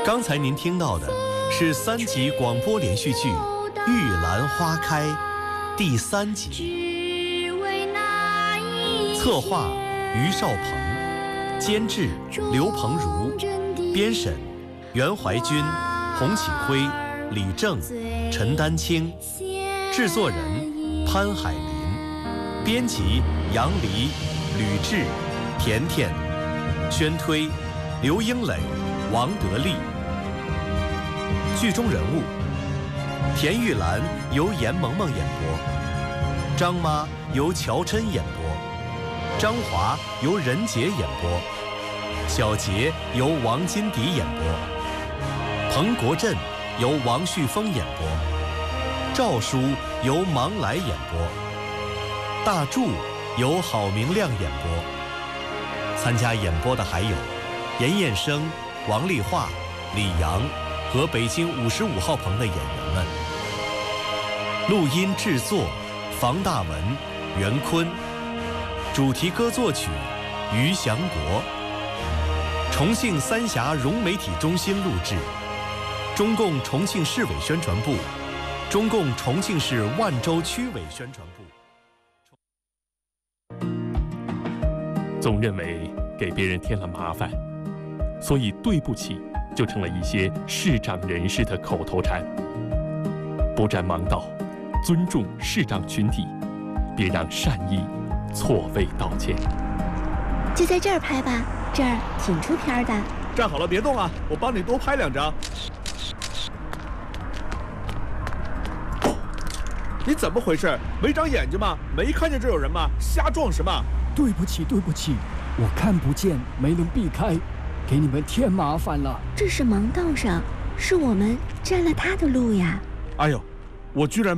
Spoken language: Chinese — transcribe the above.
刚才您听到的是3集广播连续剧《玉兰花开》第3集，策划于少鹏，监制刘鹏儒，编审袁怀军、洪启辉、李正、陈丹青，制作人潘海林，编辑杨黎、吕志、甜甜，宣推刘英磊、王德利。剧中人物：田玉兰由严萌萌演播，张妈由乔琛演播，张华由任杰演播，小杰由王金迪演播，彭国振由王旭峰演播，赵叔由芒来演播，大柱由郝明亮演播。参加演播的还有严彦生、王丽华、李阳和北京55号棚的演员们。录音制作房大文、袁坤，主题歌作曲于祥国，重庆三峡融媒体中心录制，中共重庆市委宣传部，中共重庆市万州区委宣传部。 总认为给别人添了麻烦，所以对不起就成了一些视障人士的口头禅。不占盲道，尊重视障群体，别让善意错位道歉。 就在这儿拍吧，这儿挺出片的。 站好了，别动啊，我帮你多拍2张。你怎么回事？没长眼睛吗？没看见这有人吗？瞎撞什么？ 对不起，对不起，我看不见，没能避开，给你们添麻烦了。 这是盲道上，是我们占了他的路呀。 哎呦，我居然